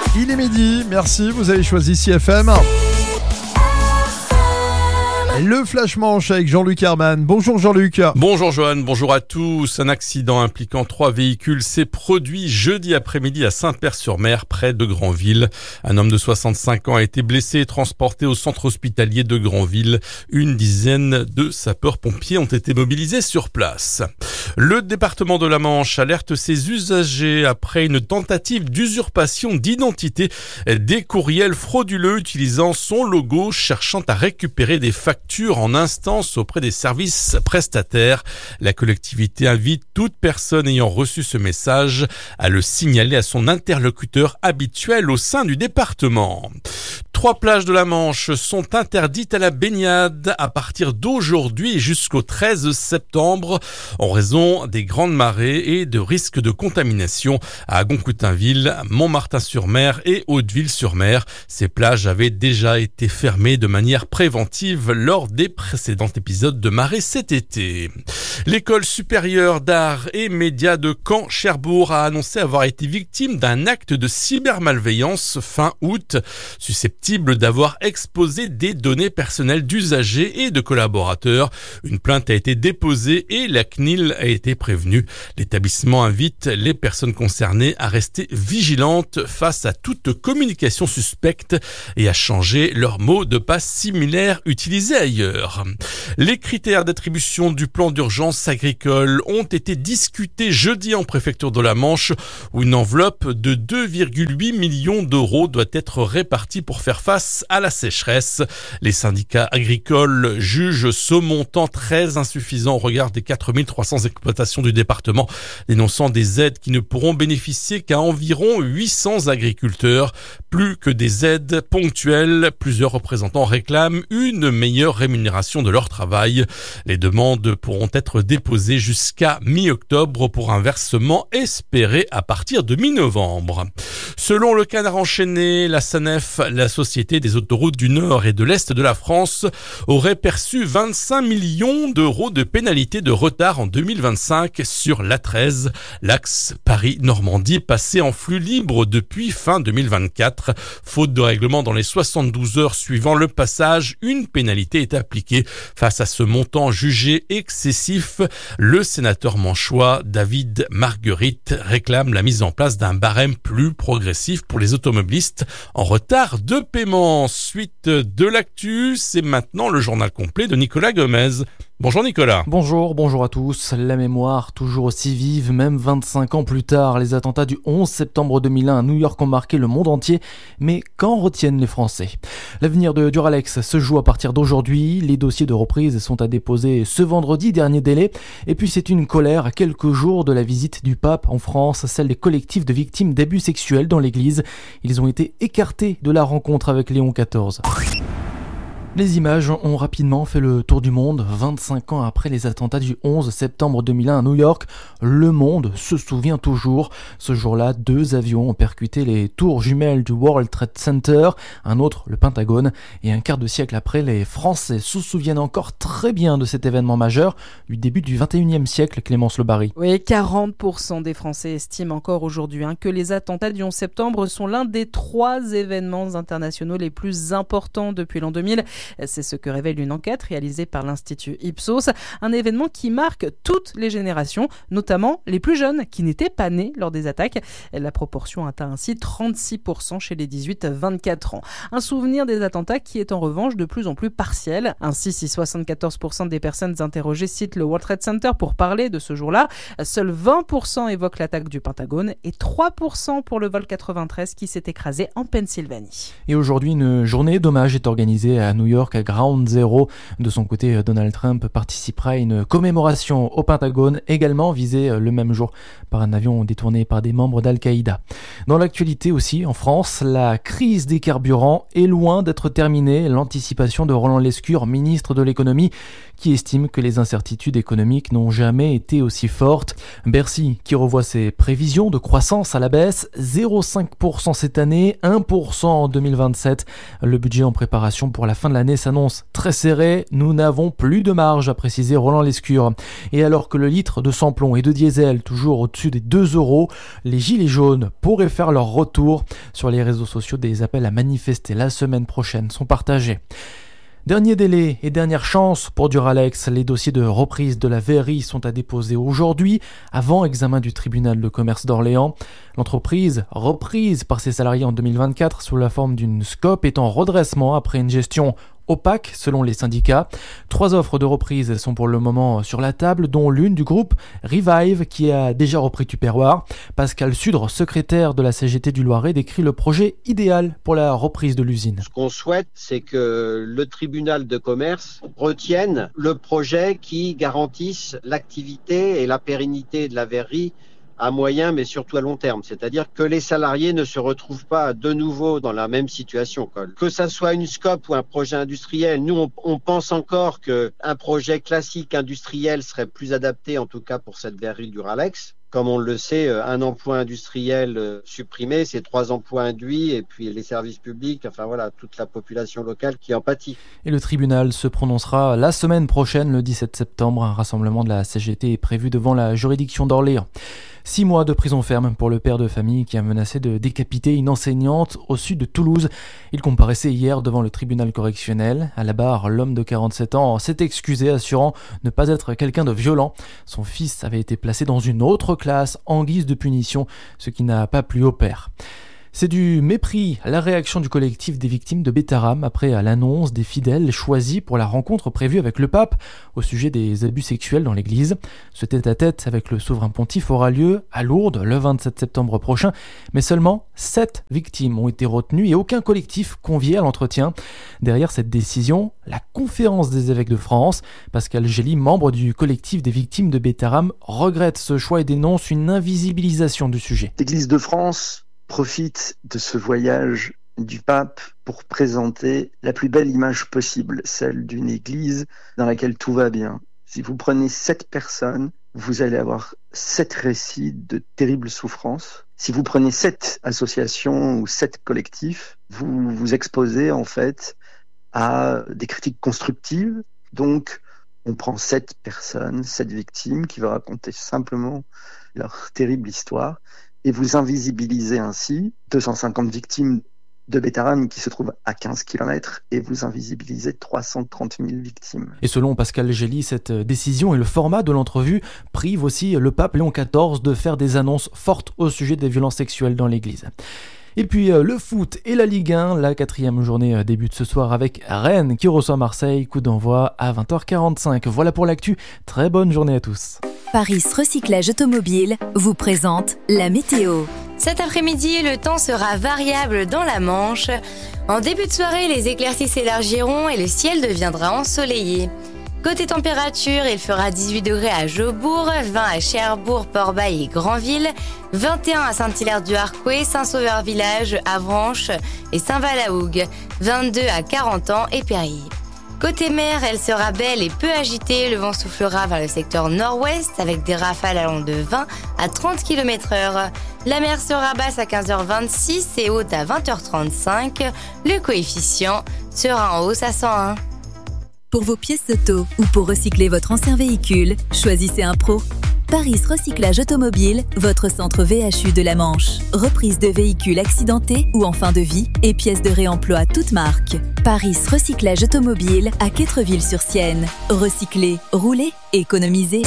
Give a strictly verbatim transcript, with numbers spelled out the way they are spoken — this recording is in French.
Il est midi, merci, vous avez choisi C F M. Le Flash Manche avec Jean-Luc Herman. Bonjour Jean-Luc. Bonjour Johan, bonjour à tous. Un accident impliquant trois véhicules s'est produit jeudi après-midi à Saint-Père-sur-Mer, près de Granville. Un homme de soixante-cinq ans a été blessé et transporté au centre hospitalier de Granville. Une dizaine de sapeurs-pompiers ont été mobilisés sur place. Le département de la Manche alerte ses usagers après une tentative d'usurpation d'identité des courriels frauduleux utilisant son logo cherchant à récupérer des factures en instance auprès des services prestataires. La collectivité invite toute personne ayant reçu ce message à le signaler à son interlocuteur habituel au sein du département. Trois plages de la Manche sont interdites à la baignade à partir d'aujourd'hui jusqu'au treize septembre en raison des grandes marées et de risques de contamination à Goncoutainville, Montmartin-sur-Mer et Hauteville-sur-Mer. Ces plages avaient déjà été fermées de manière préventive lors des précédents épisodes de marée cet été. L'école supérieure d'art et médias de Caen-Cherbourg a annoncé avoir été victime d'un acte de cybermalveillance fin août, susceptible d'avoir exposé des données personnelles d'usagers et de collaborateurs. Une plainte a été déposée et la C N I L a été prévenue. L'établissement invite les personnes concernées à rester vigilantes face à toute communication suspecte et à changer leur mot de passe similaire utilisé ailleurs. Les critères d'attribution du plan d'urgence agricole ont été discutés jeudi en préfecture de la Manche, où une enveloppe de deux virgule huit millions d'euros doit être répartie pour faire face à la sécheresse. Les syndicats agricoles jugent ce montant très insuffisant au regard des quatre mille trois cents exploitations du département, dénonçant des aides qui ne pourront bénéficier qu'à environ huit cents agriculteurs. Plus que des aides ponctuelles, plusieurs représentants réclament une meilleure rémunération de leur travail. Les demandes pourront être déposées jusqu'à mi-octobre pour un versement espéré à partir de mi-novembre. Selon le Canard enchaîné, la SANEF, la Société des autoroutes du Nord et de l'Est de la France, aurait perçu vingt-cinq millions d'euros de pénalités de retard en deux mille vingt-cinq sur l'A treize, l'axe Paris-Normandie passé en flux libre depuis fin deux mille vingt-quatre. Faute de règlement dans les soixante-douze heures suivant le passage, une pénalité est appliquée. Face à ce montant jugé excessif, le sénateur manchois David Marguerite réclame la mise en place d'un barème plus progressif pour les automobilistes en retard de paiement. Suite de l'actu, c'est maintenant le journal complet de Nicolas Gomez. Bonjour Nicolas. Bonjour, bonjour à tous. La mémoire toujours aussi vive, même vingt-cinq ans plus tard. Les attentats du onze septembre deux mille un à New York ont marqué le monde entier. Mais qu'en retiennent les Français ? L'avenir de Duralex se joue à partir d'aujourd'hui. Les dossiers de reprise sont à déposer ce vendredi, dernier délai. Et puis c'est une colère à quelques jours de la visite du pape en France, celle des collectifs de victimes d'abus sexuels dans l'église. Ils ont été écartés de la rencontre avec Léon quatorze. Les images ont rapidement fait le tour du monde. vingt-cinq ans après les attentats du onze septembre deux mille un à New York, le monde se souvient toujours. Ce jour-là, deux avions ont percuté les tours jumelles du World Trade Center, un autre le Pentagone. Et un quart de siècle après, les Français se souviennent encore très bien de cet événement majeur du début du vingt et unième siècle, Clémence Le Barry. Oui, quarante pour cent des Français estiment encore aujourd'hui hein, que les attentats du onze septembre sont l'un des trois événements internationaux les plus importants depuis l'an deux mille. C'est ce que révèle une enquête réalisée par l'Institut Ipsos. Un événement qui marque toutes les générations, notamment les plus jeunes qui n'étaient pas nés lors des attaques. La proportion atteint ainsi trente-six pour cent chez les dix-huit à vingt-quatre ans. Un souvenir des attentats qui est en revanche de plus en plus partiel. Ainsi, si soixante-quatorze pour cent des personnes interrogées citent le World Trade Center pour parler de ce jour-là, seuls vingt pour cent évoquent l'attaque du Pentagone et trois pour cent pour le vol quatre-vingt-treize qui s'est écrasé en Pennsylvanie. Et aujourd'hui, une journée d'hommage est organisée à New York à Ground Zero. De son côté, Donald Trump participera à une commémoration au Pentagone, également visée le même jour par un avion détourné par des membres d'Al-Qaïda. Dans l'actualité aussi, en France, la crise des carburants est loin d'être terminée. L'anticipation de Roland Lescure, ministre de l'économie, qui estime que les incertitudes économiques n'ont jamais été aussi fortes. Bercy, qui revoit ses prévisions de croissance à la baisse, zéro virgule cinq pour cent cette année, un pour cent en deux mille vingt-sept. Le budget en préparation pour la fin de la l'année s'annonce très serrée. Nous n'avons plus de marge, a précisé Roland Lescure. Et alors que le litre de sans-plomb et de diesel toujours au-dessus des deux euros, les gilets jaunes pourraient faire leur retour. Sur les réseaux sociaux, des appels à manifester la semaine prochaine sont partagés. Dernier délai et dernière chance pour Duralex. Les dossiers de reprise de la verrerie sont à déposer aujourd'hui, avant examen du tribunal de commerce d'Orléans. L'entreprise, reprise par ses salariés en deux mille vingt-quatre sous la forme d'une S C O P, est en redressement après une gestion opaque selon les syndicats. Trois offres de reprise sont pour le moment sur la table, dont l'une du groupe Revive qui a déjà repris Tupperware. Pascal Sudre, secrétaire de la C G T du Loiret, décrit le projet idéal pour la reprise de l'usine. Ce qu'on souhaite, c'est que le tribunal de commerce retienne le projet qui garantisse l'activité et la pérennité de la verrerie à moyen mais surtout à long terme, c'est-à-dire que les salariés ne se retrouvent pas de nouveau dans la même situation. Que ça soit une S C O P ou un projet industriel, nous on, on pense encore qu'un projet classique industriel serait plus adapté en tout cas pour cette verrerie Duralex. Comme on le sait, un emploi industriel supprimé, c'est trois emplois induits et puis les services publics, enfin voilà, toute la population locale qui en pâtit. Et le tribunal se prononcera la semaine prochaine, le dix-sept septembre. Un rassemblement de la C G T est prévu devant la juridiction d'Orléans. Six mois de prison ferme pour le père de famille qui a menacé de décapiter une enseignante au sud de Toulouse. Il comparaissait hier devant le tribunal correctionnel. À la barre, l'homme de quarante-sept ans s'est excusé, assurant ne pas être quelqu'un de violent. Son fils avait été placé dans une autre classe en guise de punition, ce qui n'a pas plu au père. C'est du mépris, la réaction du collectif des victimes de Bétharram après l'annonce des fidèles choisis pour la rencontre prévue avec le pape au sujet des abus sexuels dans l'église. Ce tête-à-tête avec le souverain pontife aura lieu à Lourdes le vingt-sept septembre prochain, mais seulement sept victimes ont été retenues et aucun collectif convié à l'entretien. Derrière cette décision, la conférence des évêques de France, Pascal Gély, membre du collectif des victimes de Bétharram, regrette ce choix et dénonce une invisibilisation du sujet. L'Église de France profite de ce voyage du pape pour présenter la plus belle image possible, celle d'une église dans laquelle tout va bien. Si vous prenez sept personnes, vous allez avoir sept récits de terribles souffrances. Si vous prenez sept associations ou sept collectifs, vous vous exposez en fait à des critiques constructives. Donc, on prend sept personnes, sept victimes qui vont raconter simplement leur terrible histoire. Et vous invisibilisez ainsi deux cent cinquante victimes de Bétharram qui se trouvent à quinze kilomètres et vous invisibilisez trois cent trente mille victimes. Et selon Pascal Gély, cette décision et le format de l'entrevue privent aussi le pape Léon quatorze de faire des annonces fortes au sujet des violences sexuelles dans l'église. Et puis euh, le foot et la Ligue un, la quatrième journée euh, débute ce soir avec Rennes qui reçoit Marseille, coup d'envoi à vingt heures quarante-cinq. Voilà pour l'actu, très bonne journée à tous. Paris Recyclage Automobile vous présente la météo. Cet après-midi, le temps sera variable dans la Manche. En début de soirée, les éclaircies s'élargiront et le ciel deviendra ensoleillé. Côté température, il fera dix-huit degrés à Jaubourg, vingt à Cherbourg, Port-Bail et Granville, vingt et un à Saint-Hilaire-du-Harcouët, Saint-Sauveur-Village, Avranches et Saint-Valahougue, vingt-deux à Carentan et Périgueux. Côté mer, elle sera belle et peu agitée. Le vent soufflera vers le secteur nord-ouest avec des rafales allant de vingt à trente kilomètres heure. La mer sera basse à quinze heures vingt-six et haute à vingt heures trente-cinq. Le coefficient sera en hausse à cent un. Pour vos pièces auto ou pour recycler votre ancien véhicule, choisissez un pro. Paris Recyclage Automobile, votre centre V H U de la Manche. Reprise de véhicules accidentés ou en fin de vie et pièces de réemploi toutes marques. Paris Recyclage Automobile à Quettreville-sur-Sienne. Recycler, rouler, économiser.